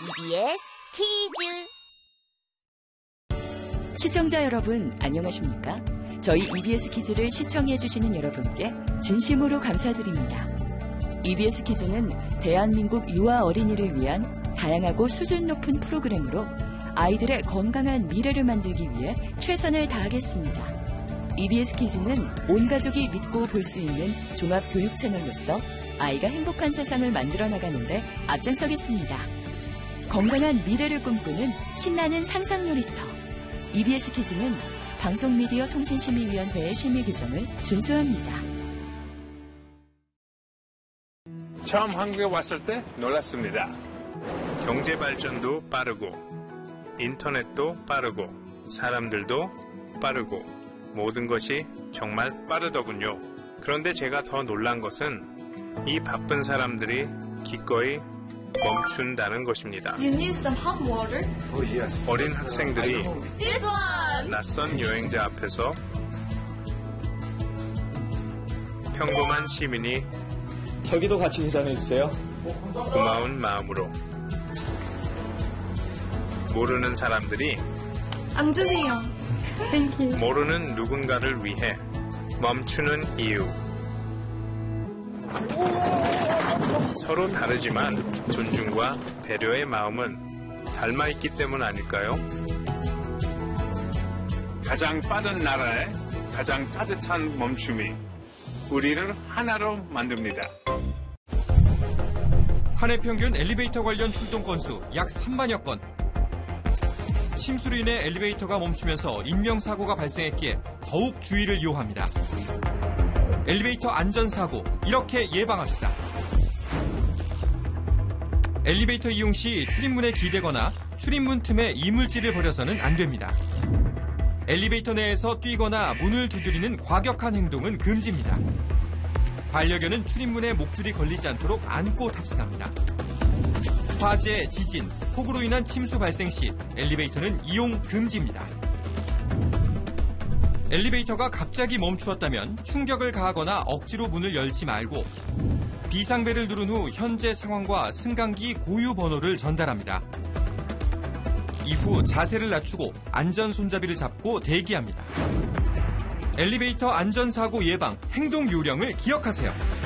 EBS 퀴즈. 시청자 여러분, 안녕하십니까? 저희 EBS 퀴즈를 시청해주시는 여러분께 진심으로 감사드립니다. EBS 퀴즈는 대한민국 유아 어린이를 위한 다양하고 수준 높은 프로그램으로 아이들의 건강한 미래를 만들기 위해 최선을 다하겠습니다. EBS 퀴즈는 온 가족이 믿고 볼 수 있는 종합 교육 채널로서 아이가 행복한 세상을 만들어 나가는데 앞장서겠습니다. 건강한 미래를 꿈꾸는 신나는 상상 놀이터. EBS 퀴즈는 방송미디어통신심의위원회의 심의 규정을 준수합니다. 처음 한국에 왔을 때 놀랐습니다. 경제 발전도 빠르고 인터넷도 빠르고 사람들도 빠르고 모든 것이 정말 빠르더군요. 그런데 제가 더 놀란 것은 이 바쁜 사람들이 기꺼이 멈춘다는 것입니다. You need some hot water? Oh, yes. 어린 학생들이 This one! 낯선 여행자 앞에서 평범한 시민이 저기도 같이 계산해주세요. 고마운 마음으로 모르는 사람들이 앉으세요. 모르는 누군가를 위해 멈추는 이유. 서로 다르지만 존중과 배려의 마음은 닮아있기 때문 아닐까요? 가장 빠른 나라의 가장 따뜻한 멈춤이 우리를 하나로 만듭니다. 한 해 평균 엘리베이터 관련 출동 건수 약 3만여 건. 침수로 인해 엘리베이터가 멈추면서 인명사고가 발생했기에 더욱 주의를 요합니다. 엘리베이터 안전사고, 이렇게 예방합시다. 엘리베이터 이용 시 출입문에 기대거나 출입문 틈에 이물질을 버려서는 안 됩니다. 엘리베이터 내에서 뛰거나 문을 두드리는 과격한 행동은 금지입니다. 반려견은 출입문에 목줄이 걸리지 않도록 안고 탑승합니다. 화재, 지진, 폭우로 인한 침수 발생 시 엘리베이터는 이용 금지입니다. 엘리베이터가 갑자기 멈추었다면 충격을 가하거나 억지로 문을 열지 말고 비상벨을 누른 후 현재 상황과 승강기 고유 번호를 전달합니다. 이후 자세를 낮추고 안전 손잡이를 잡고 대기합니다. 엘리베이터 안전사고 예방 행동 요령을 기억하세요.